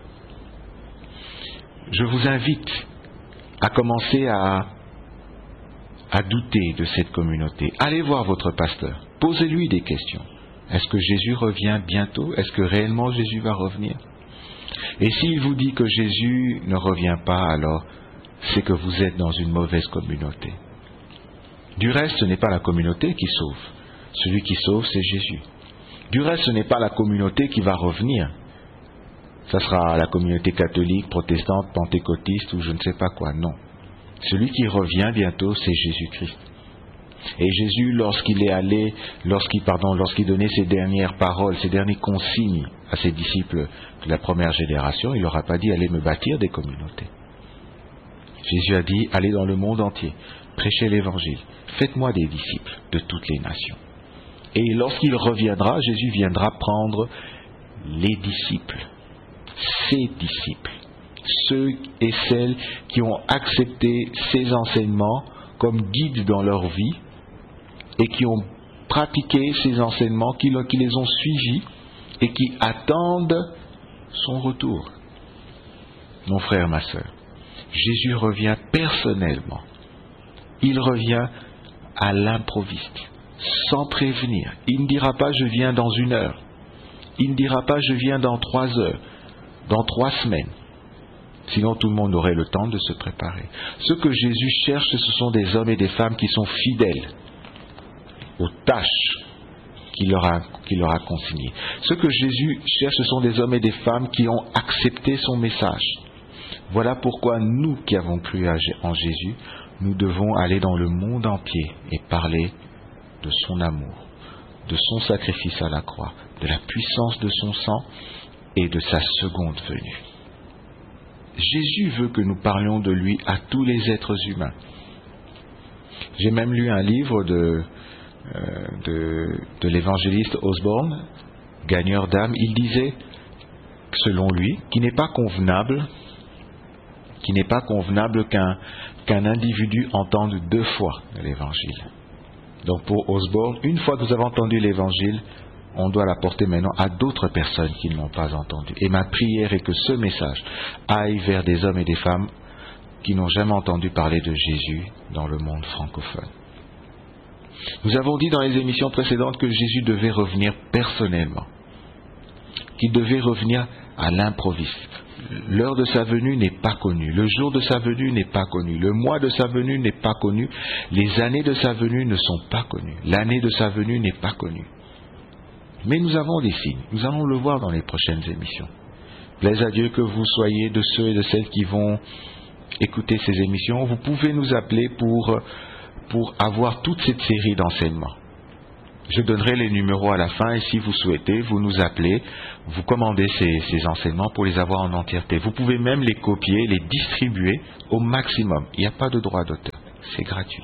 je vous invite à commencer à douter de cette communauté. Allez voir votre pasteur, posez-lui des questions. Est-ce que Jésus revient bientôt ? Est-ce que réellement Jésus va revenir ? Et s'il vous dit que Jésus ne revient pas, alors c'est que vous êtes dans une mauvaise communauté. Du reste, ce n'est pas la communauté qui sauve. Celui qui sauve, c'est Jésus. Du reste, ce n'est pas la communauté qui va revenir. Ça sera la communauté catholique, protestante, pentecôtiste ou je ne sais pas quoi. Non. Celui qui revient bientôt, c'est Jésus-Christ. Et Jésus, lorsqu'il donnait ses dernières paroles, ses dernières consignes à ses disciples de la première génération, il leur a pas dit « Allez me bâtir des communautés ». Jésus a dit « Allez dans le monde entier, prêchez l'évangile, faites-moi des disciples de toutes les nations ». Et lorsqu'il reviendra, Jésus viendra prendre les disciples, ses disciples, ceux et celles qui ont accepté ses enseignements comme guides dans leur vie et qui ont pratiqué ces enseignements, qui les ont suivis et qui attendent son retour. Mon frère, ma sœur, Jésus revient personnellement. Il revient à l'improviste, sans prévenir. Il ne dira pas « je viens dans 1 heure ». Il ne dira pas « je viens dans 3 heures », dans 3 semaines. Sinon tout le monde aurait le temps de se préparer. Ce que Jésus cherche, ce sont des hommes et des femmes qui sont fidèles aux tâches qu'il leur a consignées. Ce que Jésus cherche, ce sont des hommes et des femmes qui ont accepté son message. Voilà pourquoi nous qui avons cru en Jésus, nous devons aller dans le monde entier et parler de son amour, de son sacrifice à la croix, de la puissance de son sang et de sa seconde venue. Jésus veut que nous parlions de lui à tous les êtres humains. J'ai même lu un livre de l'évangéliste Osborne, gagneur d'âme. Il disait, selon lui, qu'il n'est pas convenable qu'un individu entende 2 fois l'évangile. Donc pour Osborne, une fois que vous avez entendu l'évangile, on doit l'apporter maintenant à d'autres personnes qui ne l'ont pas entendu. Et ma prière est que ce message aille vers des hommes et des femmes qui n'ont jamais entendu parler de Jésus dans le monde francophone. Nous avons dit dans les émissions précédentes que Jésus devait revenir personnellement, qu'il devait revenir à l'improviste. L'heure de sa venue n'est pas connue, le jour de sa venue n'est pas connu, le mois de sa venue n'est pas connu, les années de sa venue ne sont pas connues, l'année de sa venue n'est pas connue. Mais nous avons des signes, nous allons le voir dans les prochaines émissions. Plaise à Dieu que vous soyez de ceux et de celles qui vont écouter ces émissions. Vous pouvez nous appeler pour pour avoir toute cette série d'enseignements. Je donnerai les numéros à la fin et si vous souhaitez, vous nous appelez, vous commandez ces enseignements pour les avoir en entièreté. Vous pouvez même les copier, les distribuer au maximum. Il n'y a pas de droit d'auteur, c'est gratuit.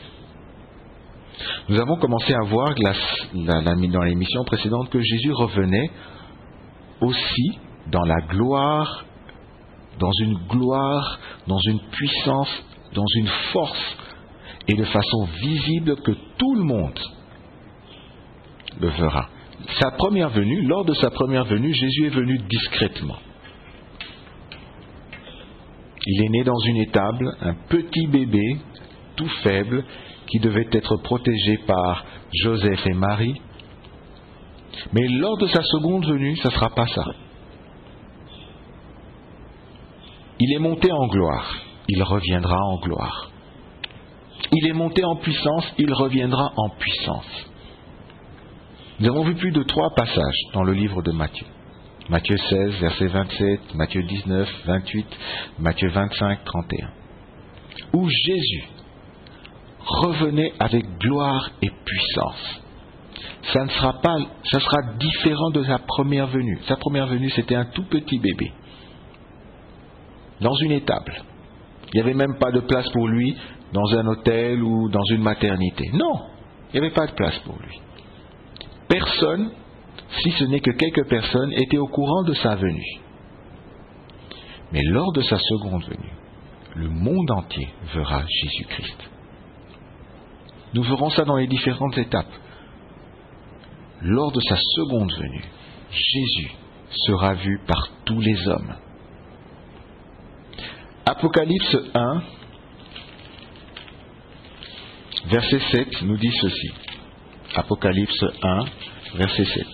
Nous avons commencé à voir dans l'émission précédente que Jésus revenait aussi dans la gloire, dans une puissance, dans une force et de façon visible que tout le monde le verra. Lors de sa première venue, Jésus est venu discrètement. Il est né dans une étable, un petit bébé, tout faible, qui devait être protégé par Joseph et Marie. Mais lors de sa seconde venue, ça ne sera pas ça. Il est monté en gloire, il reviendra en gloire. Il est monté en puissance, il reviendra en puissance. Nous avons vu plus de 3 passages dans le livre de Matthieu. Matthieu 16, verset 27, Matthieu 19, 28, Matthieu 25, 31. Où Jésus revenait avec gloire et puissance. Ça sera différent de sa première venue. Sa première venue, c'était un tout petit bébé. Dans une étable. Il n'y avait même pas de place pour lui dans un hôtel ou dans une maternité. Non, il n'y avait pas de place pour lui. Personne, si ce n'est que quelques personnes, étaient au courant de sa venue. Mais lors de sa seconde venue, le monde entier verra Jésus-Christ. Nous verrons ça dans les différentes étapes. Lors de sa seconde venue, Jésus sera vu par tous les hommes. Apocalypse 1, verset 7 nous dit ceci. Apocalypse 1, verset 7.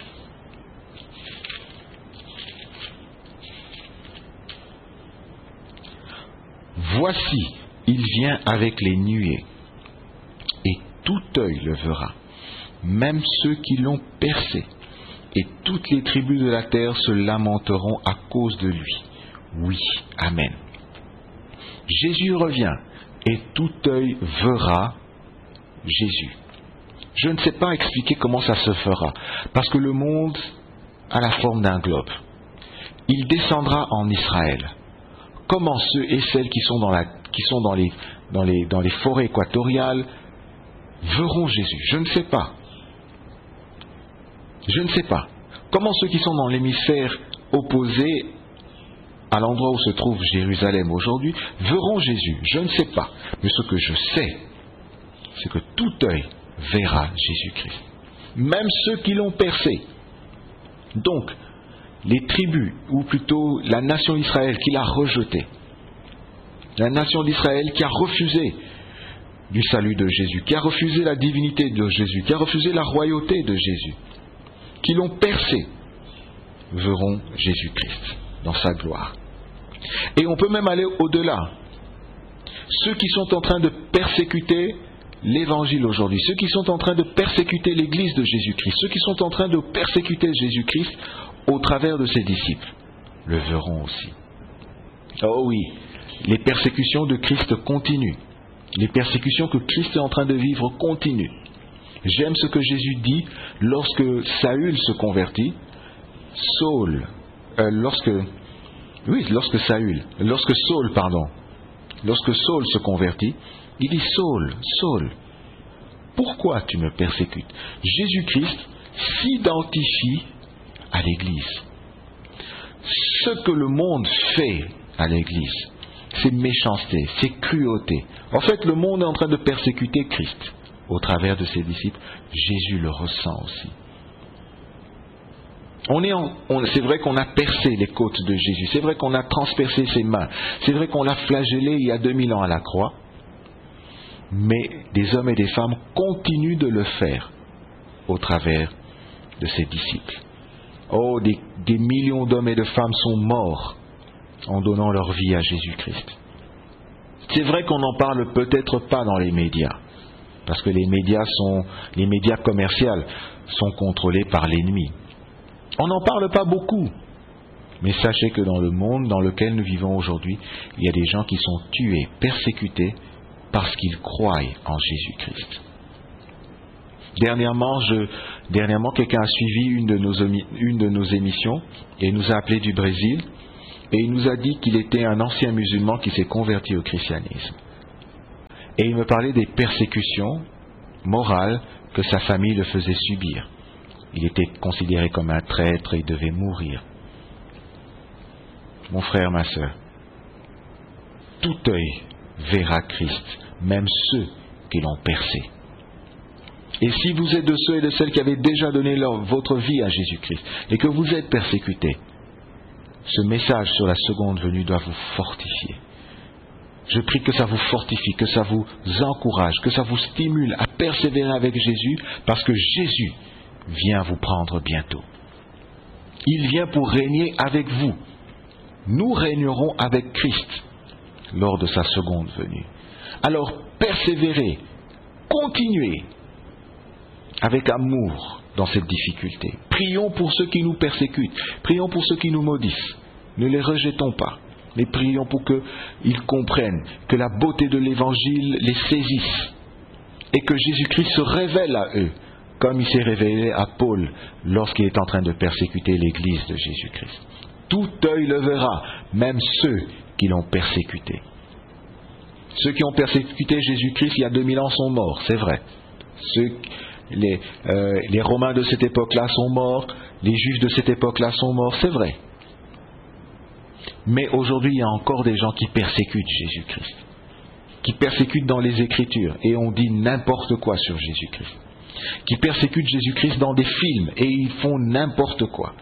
Voici, il vient avec les nuées, et tout œil le verra, même ceux qui l'ont percé, et toutes les tribus de la terre se lamenteront à cause de lui. Oui, amen. Jésus revient, et tout œil verra Jésus. Je ne sais pas expliquer comment ça se fera, parce que le monde a la forme d'un globe. Il descendra en Israël. Comment ceux et celles qui sont dans les forêts équatoriales verront Jésus? Je ne sais pas. Je ne sais pas. Comment ceux qui sont dans l'hémisphère opposé à l'endroit où se trouve Jérusalem aujourd'hui verront Jésus? Je ne sais pas. Mais ce que je sais, c'est que tout œil verra Jésus-Christ. Même ceux qui l'ont percé. Donc, les tribus, ou plutôt la nation d'Israël qui l'a rejeté. La nation d'Israël qui a refusé du salut de Jésus, qui a refusé la divinité de Jésus, qui a refusé la royauté de Jésus, qui l'ont percé, verront Jésus-Christ dans sa gloire. Et on peut même aller au-delà. Ceux qui sont en train de persécuter l'évangile aujourd'hui, ceux qui sont en train de persécuter l'église de Jésus-Christ, ceux qui sont en train de persécuter Jésus-Christ au travers de ses disciples, le verront aussi. Oh oui, les persécutions de Christ continuent. Les persécutions que Christ est en train de vivre continuent. J'aime ce que Jésus dit lorsque Saül se convertit. Lorsque Saul se convertit, il dit Saul, pourquoi tu me persécutes? Jésus-Christ s'identifie à l'Église. Ce que le monde fait à l'Église, c'est méchanceté, c'est cruauté. En fait, le monde est en train de persécuter Christ au travers de ses disciples. Jésus le ressent aussi. C'est vrai qu'on a percé les côtes de Jésus, c'est vrai qu'on a transpercé ses mains, c'est vrai qu'on l'a flagellé il y a 2000 ans à la croix, mais des hommes et des femmes continuent de le faire au travers de ses disciples. Oh, des millions d'hommes et de femmes sont morts en donnant leur vie à Jésus-Christ. C'est vrai qu'on n'en parle peut-être pas dans les médias, parce que les médias commerciaux sont contrôlés par l'ennemi. On n'en parle pas beaucoup, mais sachez que dans le monde dans lequel nous vivons aujourd'hui, il y a des gens qui sont tués, persécutés parce qu'ils croient en Jésus-Christ. Dernièrement, quelqu'un a suivi une de nos émissions et nous a appelé du Brésil et il nous a dit qu'il était un ancien musulman qui s'est converti au christianisme. Et il me parlait des persécutions morales que sa famille le faisait subir. Il était considéré comme un traître et il devait mourir. Mon frère, ma sœur, tout œil verra Christ, même ceux qui l'ont percé. Et si vous êtes de ceux et de celles qui avaient déjà donné votre vie à Jésus-Christ et que vous êtes persécutés, ce message sur la seconde venue doit vous fortifier. Je prie que ça vous fortifie, que ça vous encourage, que ça vous stimule à persévérer avec Jésus, parce que Jésus vient vous prendre bientôt. Il vient pour régner avec vous. Nous régnerons avec Christ lors de sa seconde venue. Alors persévérez, continuez avec amour dans cette difficulté. Prions pour ceux qui nous persécutent, prions pour ceux qui nous maudissent. Ne les rejetons pas, mais prions pour qu'ils comprennent que la beauté de l'Évangile les saisisse et que Jésus-Christ se révèle à eux, comme il s'est révélé à Paul lorsqu'il est en train de persécuter l'Église de Jésus-Christ. Tout œil le verra, même ceux qui l'ont persécuté. Ceux qui ont persécuté Jésus-Christ il y a 2000 ans sont morts, c'est vrai. Les Romains de cette époque-là sont morts, les Juifs de cette époque-là sont morts, c'est vrai. Mais aujourd'hui, il y a encore des gens qui persécutent Jésus-Christ, qui persécutent dans les Écritures, et on dit n'importe quoi sur Jésus-Christ, qui persécutent Jésus-Christ dans des films, et ils font n'importe quoi,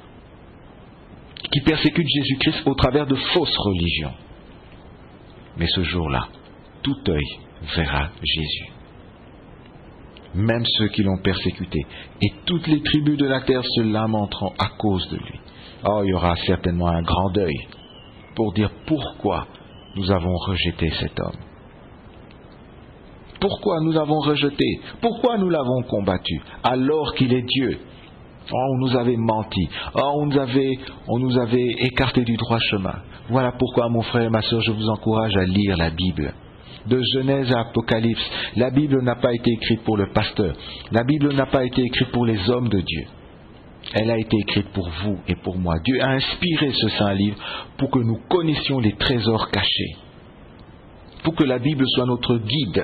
qui persécutent Jésus-Christ au travers de fausses religions. Mais ce jour-là, tout œil verra Jésus. Même ceux qui l'ont persécuté, et toutes les tribus de la terre se lamenteront à cause de lui. Oh, il y aura certainement un grand deuil pour dire pourquoi nous avons rejeté cet homme. Pourquoi nous l'avons rejeté? Pourquoi nous l'avons combattu alors qu'il est Dieu? Oh, on nous avait menti. Oh, on nous avait écarté du droit chemin. Voilà pourquoi, mon frère et ma sœur, je vous encourage à lire la Bible. De Genèse à Apocalypse, la Bible n'a pas été écrite pour le pasteur. La Bible n'a pas été écrite pour les hommes de Dieu. Elle a été écrite pour vous et pour moi. Dieu a inspiré ce saint livre pour que nous connaissions les trésors cachés. Pour que la Bible soit notre guide.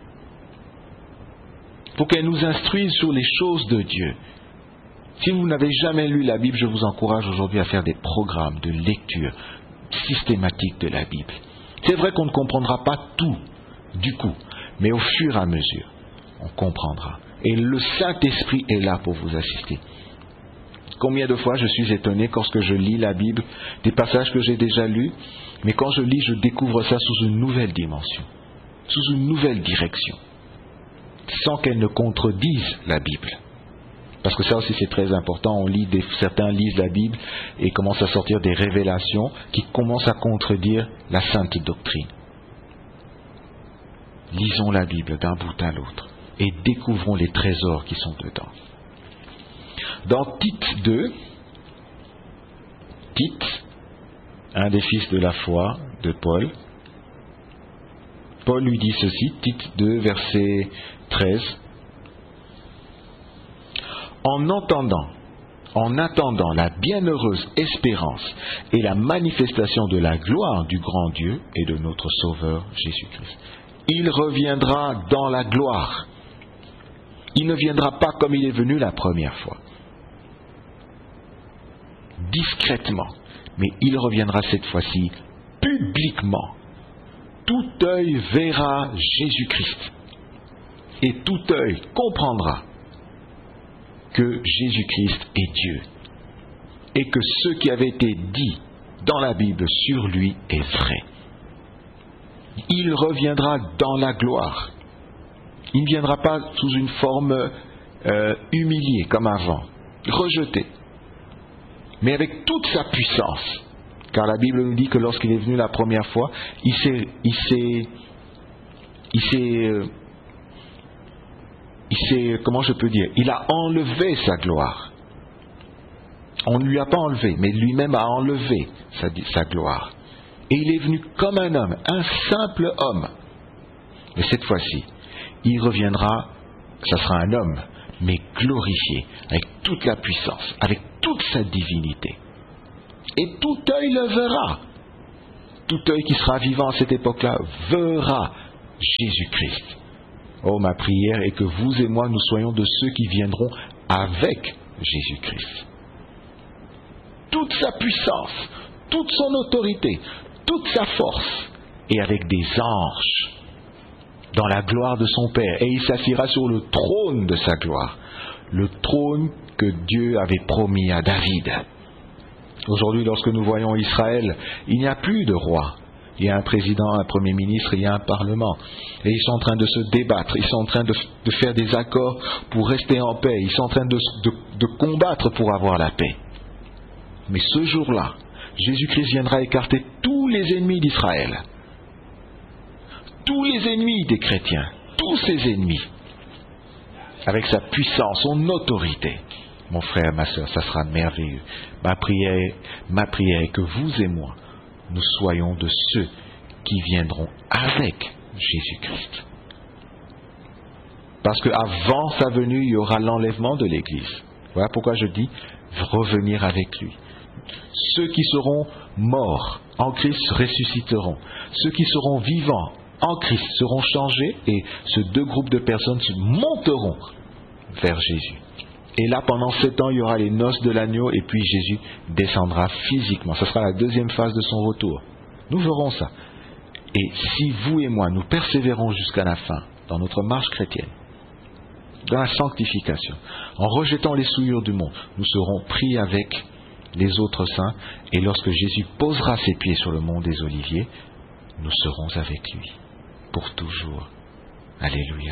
Pour qu'elle nous instruise sur les choses de Dieu. Si vous n'avez jamais lu la Bible, je vous encourage aujourd'hui à faire des programmes de lecture systématique de la Bible. C'est vrai qu'on ne comprendra pas tout du coup, mais au fur et à mesure, on comprendra. Et le Saint-Esprit est là pour vous assister. Combien de fois je suis étonné lorsque je lis la Bible, des passages que j'ai déjà lus, mais quand je lis, je découvre ça sous une nouvelle dimension, sous une nouvelle direction, sans qu'elle ne contredise la Bible. Parce que ça aussi c'est très important, certains lisent la Bible et commencent à sortir des révélations qui commencent à contredire la sainte doctrine. Lisons la Bible d'un bout à l'autre et découvrons les trésors qui sont dedans. Dans Tite 2, Tite, un des fils de la foi de Paul, Paul lui dit ceci, Tite 2, verset 13. En attendant la bienheureuse espérance et la manifestation de la gloire du grand Dieu et de notre Sauveur Jésus-Christ. Il reviendra dans la gloire. Il ne viendra pas comme il est venu la première fois. Discrètement. Mais il reviendra cette fois-ci publiquement. Tout œil verra Jésus-Christ. Et tout œil comprendra que Jésus-Christ est Dieu et que ce qui avait été dit dans la Bible sur lui est vrai. Il reviendra dans la gloire. Il ne viendra pas sous une forme humiliée comme avant, rejeté, mais avec toute sa puissance. Car la Bible nous dit que lorsqu'il est venu la première fois, il a enlevé sa gloire. On ne lui a pas enlevé, mais lui-même a enlevé sa gloire. Et il est venu comme un homme, un simple homme. Mais cette fois-ci, il reviendra, ça sera un homme, mais glorifié, avec toute la puissance, avec toute sa divinité. Et tout œil le verra. Tout œil qui sera vivant à cette époque-là verra Jésus-Christ. Oh, ma prière est que vous et moi, nous soyons de ceux qui viendront avec Jésus-Christ. Toute sa puissance, toute son autorité, toute sa force, et avec des anges, dans la gloire de son Père. Et il s'assiera sur le trône de sa gloire, le trône que Dieu avait promis à David. Aujourd'hui, lorsque nous voyons Israël, il n'y a plus de roi. Il y a un président, un premier ministre, il y a un parlement. Et ils sont en train de se débattre, ils sont en train de faire des accords pour rester en paix, ils sont en train de combattre pour avoir la paix. Mais ce jour-là, Jésus-Christ viendra écarter tous les ennemis d'Israël, tous les ennemis des chrétiens, tous ses ennemis, avec sa puissance, son autorité. Mon frère, ma soeur, ça sera merveilleux. Ma prière est que vous et moi, nous soyons de ceux qui viendront avec Jésus-Christ. Parce qu'avant sa venue, il y aura l'enlèvement de l'Église. Voilà pourquoi je dis revenir avec lui. Ceux qui seront morts en Christ ressusciteront. Ceux qui seront vivants en Christ seront changés et ces deux groupes de personnes se monteront vers Jésus. Et là, pendant 7 ans, il y aura les noces de l'agneau et puis Jésus descendra physiquement. Ce sera la deuxième phase de son retour. Nous verrons ça. Et si vous et moi, nous persévérons jusqu'à la fin dans notre marche chrétienne, dans la sanctification, en rejetant les souillures du monde, nous serons pris avec les autres saints et lorsque Jésus posera ses pieds sur le mont des Oliviers, nous serons avec lui pour toujours. Alléluia.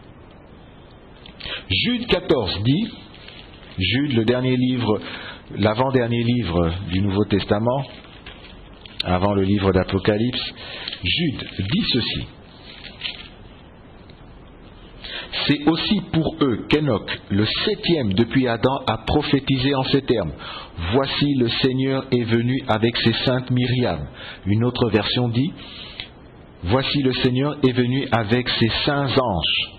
Jude 14 dit, Jude, le dernier livre, l'avant-dernier livre du Nouveau Testament, avant le livre d'Apocalypse, Jude dit ceci. C'est aussi pour eux qu'Enoch, le 7e depuis Adam, a prophétisé en ces termes. Voici le Seigneur est venu avec ses saintes Myriam. Une autre version dit, voici le Seigneur est venu avec ses saints anges.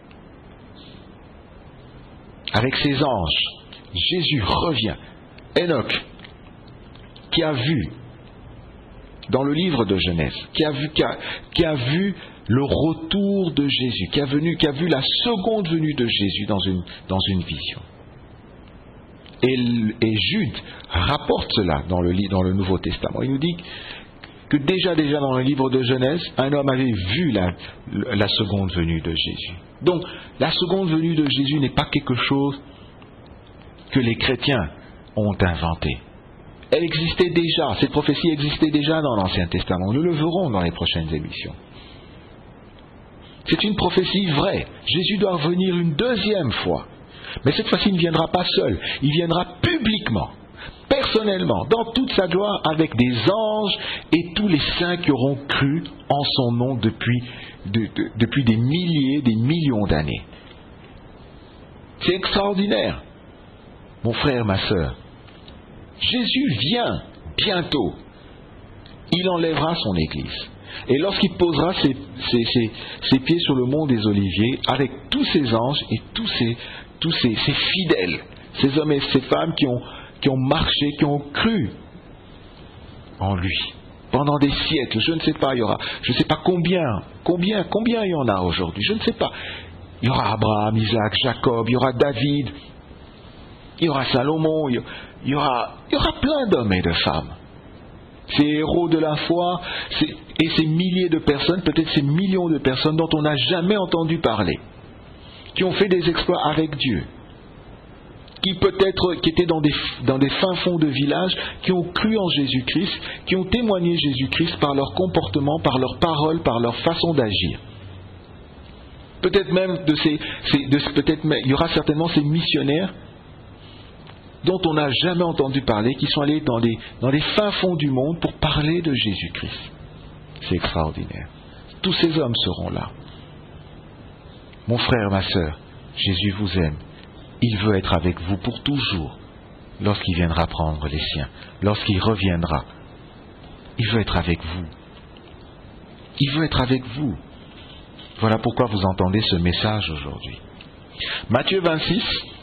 Avec ses anges, Jésus revient. Enoch, qui a vu, dans le livre de Genèse, qui a vu le retour de Jésus, qui a vu la seconde venue de Jésus dans une vision. Et Jude rapporte cela dans le Nouveau Testament. Il nous dit que déjà dans le livre de Genèse, un homme avait vu la seconde venue de Jésus. Donc, la seconde venue de Jésus n'est pas quelque chose que les chrétiens ont inventé. Elle existait déjà, cette prophétie existait déjà dans l'Ancien Testament. Nous le verrons dans les prochaines émissions. C'est une prophétie vraie. Jésus doit revenir une deuxième fois. Mais cette fois-ci, il ne viendra pas seul. Il viendra publiquement, personnellement, dans toute sa gloire, avec des anges et tous les saints qui auront cru en son nom depuis des milliers, des millions d'années. C'est extraordinaire. Mon frère, ma sœur, Jésus vient bientôt. Il enlèvera son Église. Et lorsqu'il posera ses pieds sur le mont des Oliviers, avec tous ses anges et tous ses fidèles, ces hommes et ces femmes qui ont marché, qui ont cru en lui, pendant des siècles, je ne sais pas, il y aura, je ne sais pas combien il y en a aujourd'hui, je ne sais pas. Il y aura Abraham, Isaac, Jacob, il y aura David, il y aura Salomon, il y aura plein d'hommes et de femmes. Ces héros de la foi, et ces milliers de personnes, peut-être ces millions de personnes dont on n'a jamais entendu parler, qui ont fait des exploits avec Dieu, qui étaient dans des fins fonds de villages, qui ont cru en Jésus-Christ, qui ont témoigné Jésus-Christ par leur comportement, par leurs paroles, par leur façon d'agir. Peut-être même il y aura certainement ces missionnaires dont on n'a jamais entendu parler, qui sont allés dans les fins fonds du monde pour parler de Jésus-Christ. C'est extraordinaire. Tous ces hommes seront là. Mon frère, ma sœur, Jésus vous aime. Il veut être avec vous pour toujours, lorsqu'il viendra prendre les siens, lorsqu'il reviendra. Il veut être avec vous. Il veut être avec vous. Voilà pourquoi vous entendez ce message aujourd'hui. Matthieu 26,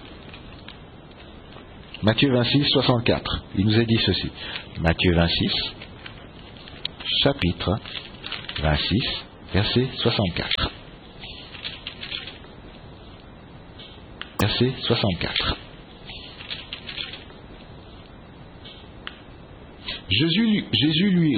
64. Il nous est dit ceci. Matthieu 26, chapitre 26, verset 64. Verset 64. Jésus lui